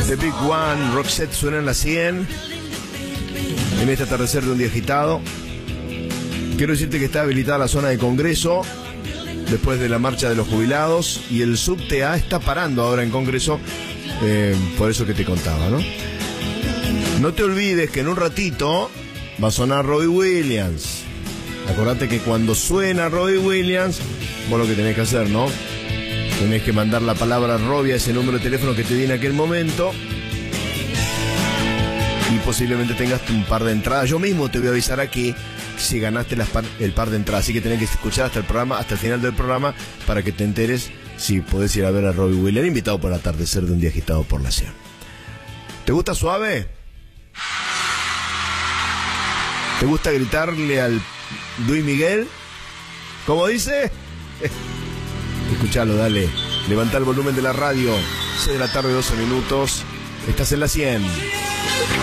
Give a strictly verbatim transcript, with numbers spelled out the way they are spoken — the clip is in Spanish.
The Big One, Roxette suena en la cien. En este atardecer de un día agitado. Quiero decirte que está habilitada la zona de Congreso después de la marcha de los jubilados, y el subte A está parando ahora en Congreso, eh, por eso que te contaba, ¿no? No te olvides que en un ratito va a sonar Robbie Williams. Acordate que cuando suena Robbie Williams, vos lo que tenés que hacer, ¿no? Tenés que mandar la palabra Robbie a ese número de teléfono que te di en aquel momento, y posiblemente tengas un par de entradas. Yo mismo te voy a avisar aquí si ganaste las par, el par de entradas, así que tenés que escuchar hasta el programa, hasta el final del programa, para que te enteres si podés ir a ver a Robbie Williams, invitado por el atardecer de un día agitado por la cien. ¿Te gusta suave? ¿Te gusta gritarle al Luis Miguel? ¿Cómo dice? Escuchalo, dale. Levanta el volumen de la radio. seis de la tarde, doce minutos. Estás en la cien.